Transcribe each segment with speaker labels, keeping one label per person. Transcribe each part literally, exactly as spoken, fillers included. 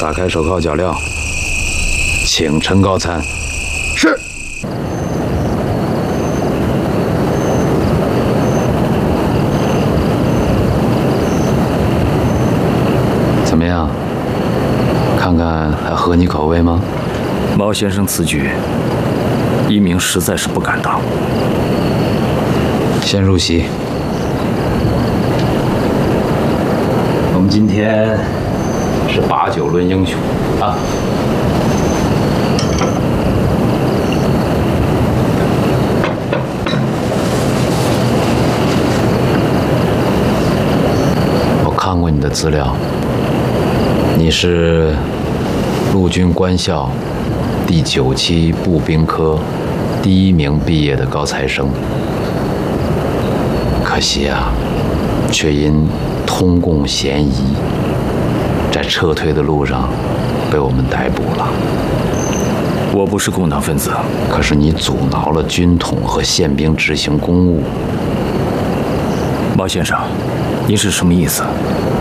Speaker 1: 打开手铐脚镣，请陈高参。
Speaker 2: 是。
Speaker 1: 怎么样？看看还合你口味吗？
Speaker 3: 毛先生此举，一鸣实在是不敢当。
Speaker 1: 先入席。我们今天是把酒论英雄啊！我看过你的资料，你是陆军官校第九期步兵科第一名毕业的高材生。可惜啊，却因通共嫌疑，在撤退的路上被我们逮捕了。
Speaker 3: 我不是共党分子，
Speaker 1: 可是你阻挠了军统和宪兵执行公务。
Speaker 3: 毛先生，您是什么意思？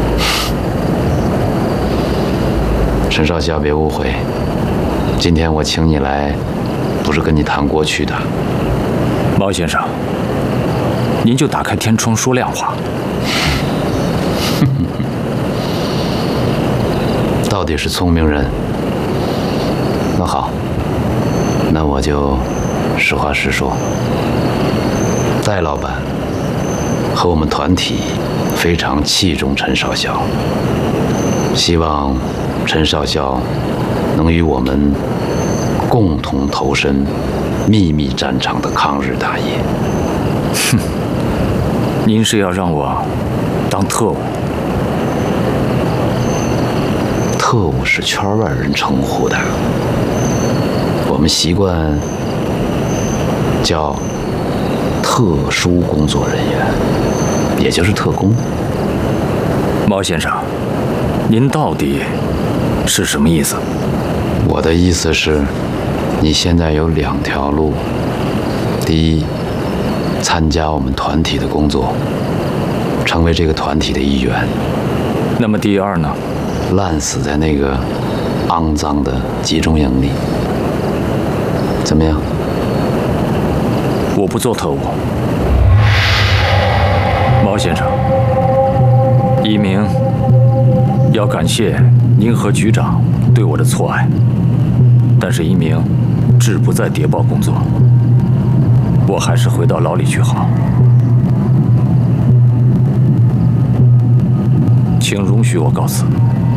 Speaker 1: 陈少校，别误会，今天我请你来，不是跟你谈过去的。
Speaker 3: 毛先生，您就打开天窗说亮话。
Speaker 1: 到底是聪明人。那好，那我就实话实说。戴老板和我们团体非常器重陈少校，希望陈少校能与我们共同投身秘密战场的抗日大业。
Speaker 3: 哼，您是要让我当特务？
Speaker 1: 特务是圈外人称呼的，我们习惯叫特殊工作人员，也就是特工。
Speaker 3: 毛先生，您到底是什么意思？
Speaker 1: 我的意思是，你现在有两条路：第一，参加我们团体的工作，成为这个团体的一员；
Speaker 3: 那么第二呢？
Speaker 1: 烂死在那个肮脏的集中营里。怎么样？
Speaker 3: 我不做特务。毛先生，一鸣要感谢您和局长对我的错爱，但是一鸣志不在谍报工作，我还是回到牢里去好。请容许我告辞。